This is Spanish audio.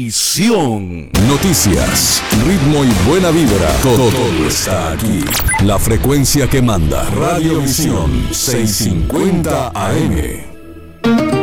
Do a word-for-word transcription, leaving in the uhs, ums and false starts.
Visión. Noticias, ritmo y buena vibra. Todo, todo está aquí. La frecuencia que manda. Radiovisión seiscientos cincuenta A M.